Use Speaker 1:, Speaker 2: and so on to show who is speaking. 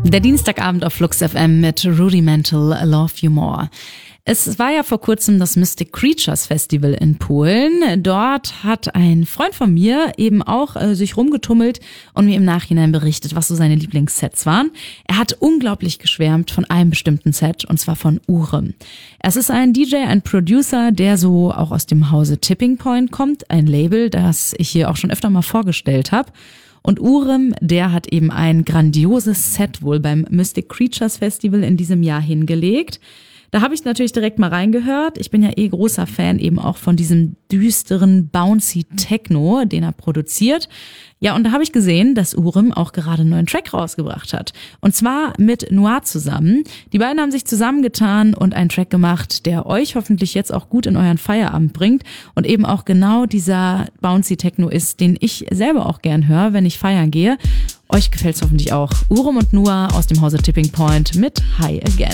Speaker 1: Der Dienstagabend auf Flux FM mit Rudimental Love You More. Es war ja vor kurzem das Mystic Creatures Festival in Polen. Dort hat ein Freund von mir eben auch sich rumgetummelt und mir im Nachhinein berichtet, was so seine Lieblingssets waren. Er hat unglaublich geschwärmt von einem bestimmten Set, und zwar von Urem. Es ist ein DJ, ein Producer, der so auch aus dem Hause Tipping Point kommt, ein Label, das ich hier auch schon öfter mal vorgestellt habe. Und Urem, der hat eben ein grandioses Set wohl beim Mystic Creatures Festival in diesem Jahr hingelegt. Da habe ich natürlich direkt mal reingehört. Ich bin ja großer Fan eben auch von diesem düsteren, bouncy Techno, den er produziert. Ja, und da habe ich gesehen, dass Urem auch gerade einen neuen Track rausgebracht hat. Und zwar mit Noir zusammen. Die beiden haben sich zusammengetan und einen Track gemacht, der euch hoffentlich jetzt auch gut in euren Feierabend bringt und eben auch genau dieser bouncy Techno ist, den ich selber auch gern höre, wenn ich feiern gehe. Euch gefällt's hoffentlich auch. Urem und Noir aus dem Hause Tipping Point mit High Again.